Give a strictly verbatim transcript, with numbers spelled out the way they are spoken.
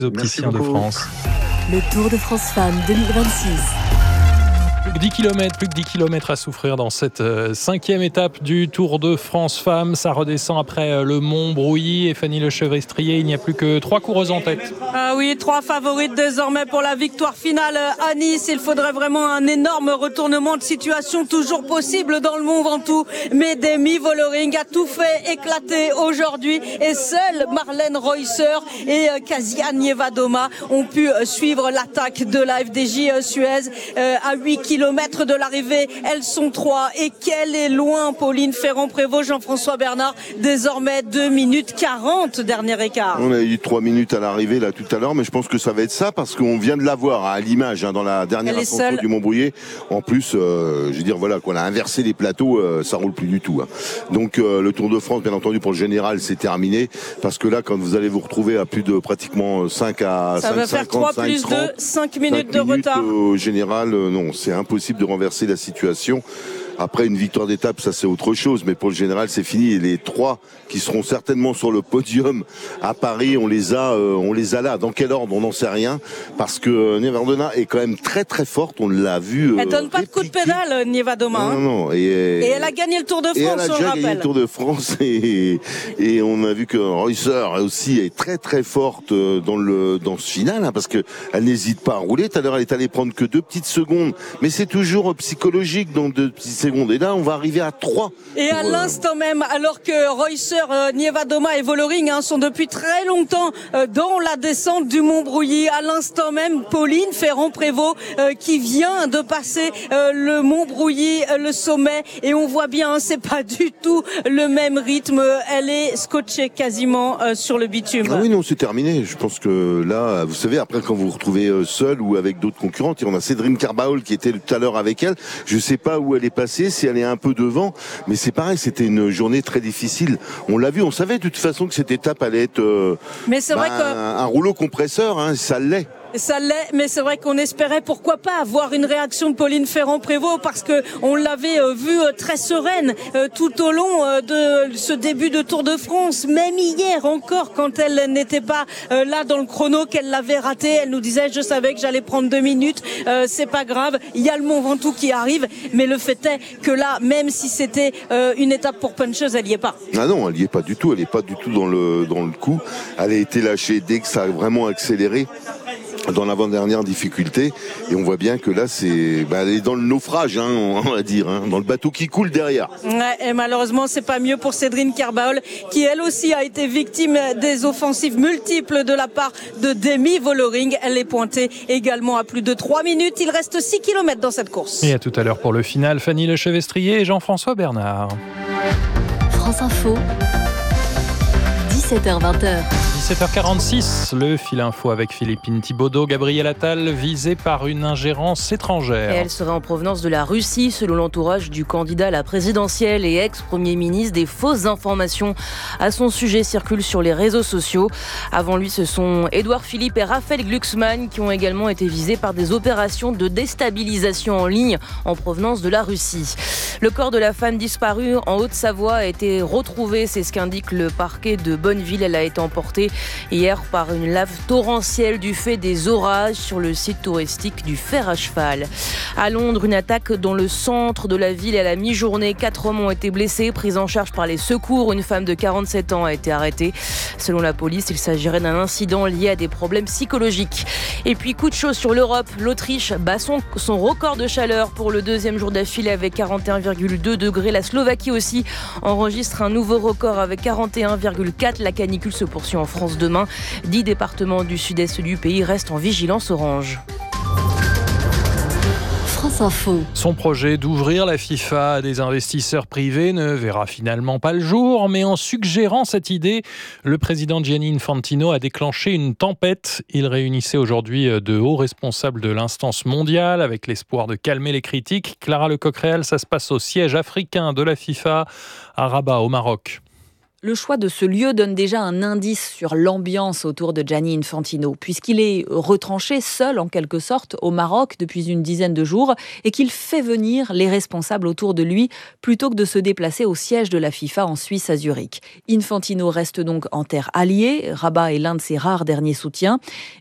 Opticiens de France. Le Tour de France Femmes deux mille vingt-six. Plus que dix kilomètres, plus que dix kilomètres à souffrir dans cette euh, cinquième étape du Tour de France Femmes. Ça redescend après euh, le Mont Brouilly et Fanny Lechevre-Estrier. Il n'y a plus que trois coureuses en tête. Ah oui, trois favorites désormais pour la victoire finale à Nice. Il faudrait vraiment un énorme retournement de situation toujours possible dans le Mont Ventoux. Mais Demi Vollering a tout fait éclater aujourd'hui et seule Marlène Reusser et euh, Kasia Nievadoma ont pu euh, suivre l'attaque de la F D J euh, Suez euh, à huit kilomètres de l'arrivée. Elles sont trois et qu'elle est loin, Pauline Ferrand-Prévot, Jean-François Bernard. Désormais deux minutes quarante, dernier écart. On a eu trois minutes à l'arrivée là tout à l'heure, mais je pense que ça va être ça parce qu'on vient de la voir à l'image hein, dans la dernière ascension du Mont Brouilly. En plus, euh, je veux dire voilà qu'on a inversé les plateaux, euh, ça roule plus du tout. Hein. Donc euh, le Tour de France, bien entendu pour le général, c'est terminé parce que là, quand vous allez vous retrouver à plus de pratiquement cinq à ça cinq, va faire cinquante, trois plus deux, cinq minutes de retard. Au général, euh, non, c'est impossible de renverser la situation. Après une victoire d'étape, ça c'est autre chose, mais pour le général c'est fini. Et les trois qui seront certainement sur le podium à Paris, on les a, euh, on les a là. Dans quel ordre, on n'en sait rien, parce que euh, Nievadoma est quand même très très forte. On l'a vu. Euh, elle donne pas répliquer. de coup de pédale, Nievadoma. Non, non, non. Et, et elle a gagné le Tour de France. Et elle a déjà rappelle. gagné le Tour de France et, et on a vu que Reusser aussi est très très forte dans le dans ce final, hein, parce que elle n'hésite pas à rouler. Tout à l'heure, elle est allée prendre que deux petites secondes, mais c'est toujours psychologique dans deux petites secondes. Et là, on va arriver à trois. Et à euh... l'instant même, alors que Reusser, euh, Nievadoma et Vollering hein, sont depuis très longtemps euh, dans la descente du Mont Brouilly, à l'instant même, Pauline Ferrand-Prévot euh, qui vient de passer euh, le Mont Brouilly, euh, le sommet, et on voit bien, hein, c'est pas du tout le même rythme. Elle est scotchée quasiment euh, sur le bitume. Ah oui, non, c'est terminé. Je pense que là, vous savez, après quand vous vous retrouvez euh, seul ou avec d'autres concurrentes, et on a Cédrine Carbaol qui était tout à l'heure avec elle. Je sais pas où elle est passée, si elle est un peu devant, mais c'est pareil, c'était une journée très difficile. On l'a vu, on savait de toute façon que cette étape allait être euh, mais c'est bah, vrai que... un, un rouleau compresseur, hein, ça l'est. Ça l'est, mais c'est vrai qu'on espérait pourquoi pas avoir une réaction de Pauline Ferrand-Prévot parce que on l'avait euh, vue euh, très sereine euh, tout au long euh, de ce début de Tour de France. Même hier encore, quand elle n'était pas euh, là dans le chrono, qu'elle l'avait raté, elle nous disait je savais que j'allais prendre deux minutes, euh, c'est pas grave. Il y a le Mont Ventoux qui arrive, mais le fait est que là, même si c'était euh, une étape pour puncheuse, elle y est pas. Ah non, elle y est pas du tout. Elle est pas du tout dans le dans le coup. Elle a été lâchée dès que ça a vraiment accéléré. Dans l'avant-dernière difficulté, et on voit bien que là c'est bah, elle est dans le naufrage hein, on va dire hein, dans le bateau qui coule derrière. Ouais, et malheureusement c'est pas mieux pour Cédrine Carbaol qui elle aussi a été victime des offensives multiples de la part de Demi Vollering. Elle est pointée également à plus de trois minutes. Il reste six kilomètres dans cette course. Et à tout à l'heure pour le final, Fanny Lechevre-Estrier et Jean-François Bernard. France Info, dix-sept heures vingt. dix-sept heures quarante-six, le fil info avec Philippine Thibaudot. Gabriel Attal visée par une ingérence étrangère. Et elle serait en provenance de la Russie, selon l'entourage du candidat à la présidentielle et ex-premier ministre. Des fausses informations à son sujet circulent sur les réseaux sociaux. Avant lui, ce sont Édouard Philippe et Raphaël Glucksmann qui ont également été visés par des opérations de déstabilisation en ligne en provenance de la Russie. Le corps de la femme disparue en Haute-Savoie a été retrouvé, c'est ce qu'indique le parquet de Bonneville. Elle a été emportée hier par une lave torrentielle du fait des orages sur le site touristique du Fer à Cheval. À Londres, une attaque dans le centre de la ville à la mi-journée. Quatre hommes ont été blessés, pris en charge par les secours. Une femme de quarante-sept ans a été arrêtée. Selon la police, il s'agirait d'un incident lié à des problèmes psychologiques. Et puis, coup de chaud sur l'Europe. L'Autriche bat son, son record de chaleur pour le deuxième jour d'affilée avec quarante et un virgule deux degrés. La Slovaquie aussi enregistre un nouveau record avec quarante et un virgule quatre. La canicule se poursuit en France demain. Dix départements du sud-est du pays restent en vigilance orange. France Info. Son projet d'ouvrir la FIFA à des investisseurs privés ne verra finalement pas le jour, mais en suggérant cette idée, le président Gianni Infantino a déclenché une tempête. Il réunissait aujourd'hui de hauts responsables de l'instance mondiale avec l'espoir de calmer les critiques. Clara Lecoq-Réal, ça se passe au siège africain de la FIFA à Rabat, au Maroc. Le choix de ce lieu donne déjà un indice sur l'ambiance autour de Gianni Infantino, puisqu'il est retranché seul en quelque sorte au Maroc depuis une dizaine de jours et qu'il fait venir les responsables autour de lui plutôt que de se déplacer au siège de la FIFA en Suisse à Zurich. Infantino reste donc en terre alliée, Rabat est l'un de ses rares derniers soutiens.